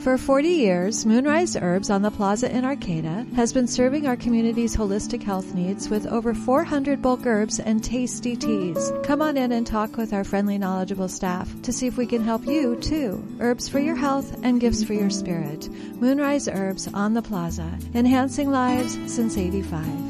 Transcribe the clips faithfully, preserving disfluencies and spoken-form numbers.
For forty years, Moonrise Herbs on the Plaza in Arcata has been serving our community's holistic health needs with over four hundred bulk herbs and tasty teas. Come on in and talk with our friendly, knowledgeable staff to see if we can help you, too. Herbs for your health and gifts for your spirit. Moonrise Herbs on the Plaza, enhancing lives since eighty-five.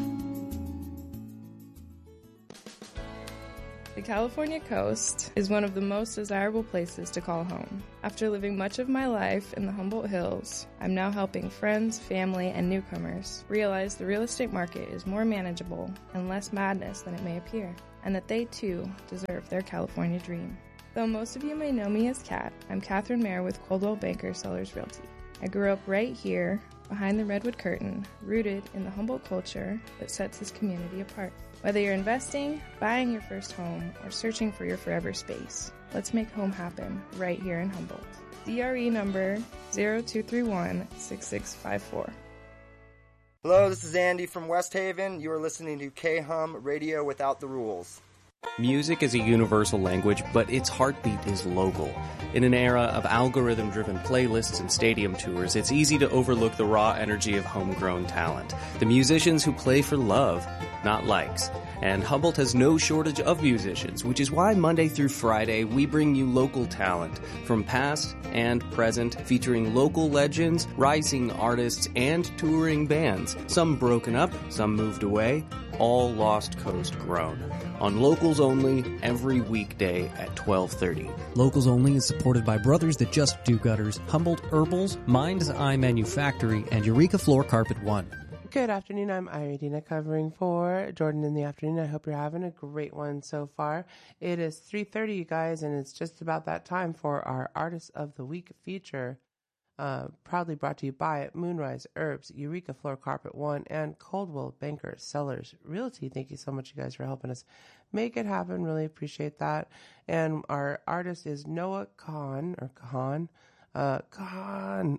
The California coast is one of the most desirable places to call home. After living much of my life in the Humboldt Hills, I'm now helping friends, family, and newcomers realize the real estate market is more manageable and less madness than it may appear, and that they too deserve their California dream. Though most of you may know me as Kat, I'm Catherine Mayer with Coldwell Banker Sellers Realty. I grew up right here, behind the redwood curtain, rooted in the Humboldt culture that sets this community apart. Whether you're investing, buying your first home, or searching for your forever space, let's make home happen right here in Humboldt. D R E number zero two three one, six six five four. Hello, this is Andy from West Haven. You are listening to K-Hum Radio Without the Rules. Music is a universal language, but its heartbeat is local. In an era of algorithm-driven playlists and stadium tours, it's easy to overlook the raw energy of homegrown talent. The musicians who play for love, not likes. And Humboldt has no shortage of musicians, which is why Monday through Friday we bring you local talent from past and present, featuring local legends, rising artists, and touring bands. Some broken up, some moved away, all Lost Coast grown. On Locals Only, every weekday at twelve thirty. Locals Only is supported by Brothers That Just Do Gutters, Humboldt Herbals, Mind's Eye Manufactory, and Eureka Floor Carpet One. Good afternoon. I'm Iridina covering for Jordan in the afternoon. I hope you're having a great one so far. It is three thirty, you guys, and it's just about that time for our Artist of the Week feature. Uh, proudly brought to you by Moonrise Herbs, Eureka Floor Carpet One, and Coldwell Banker Sellers Realty. Thank you so much, you guys, for helping us make it happen. Really appreciate that. And our artist is Noah Khan, or Khan, uh, Khan.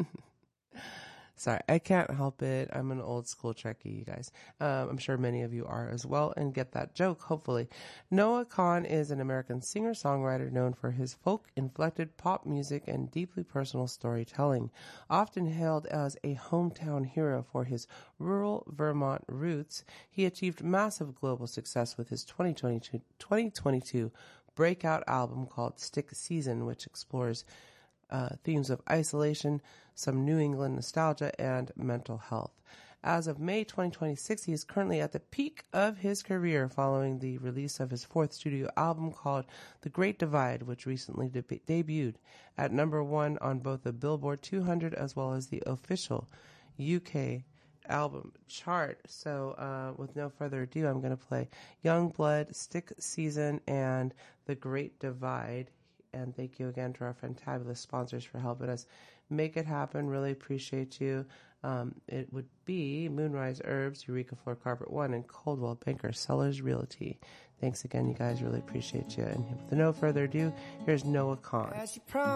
Sorry, I can't help it. I'm an old school Trekkie, you guys. Um, I'm sure many of you are as well and get that joke, hopefully. Noah Khan is an American singer-songwriter known for his folk-inflected pop music and deeply personal storytelling. Often hailed as a hometown hero for his rural Vermont roots, he achieved massive global success with his twenty twenty-two, twenty twenty-two breakout album called Stick Season, which explores Uh, themes of isolation, some New England nostalgia, and mental health. As of May twenty twenty-six, he is currently at the peak of his career following the release of his fourth studio album called The Great Divide, which recently de- debuted at number one on both the Billboard two hundred as well as the official U K album chart. So uh, with no further ado, I'm going to play Youngblood, Stick Season, and The Great Divide. And thank you again to our fantabulous sponsors for helping us make it happen. Really appreciate you. Um, it would be Moonrise Herbs, Eureka Floor Carpet One, and Coldwell Banker Sellers Realty. Thanks again, you guys. Really appreciate you. And with no further ado, here's Noah Khan.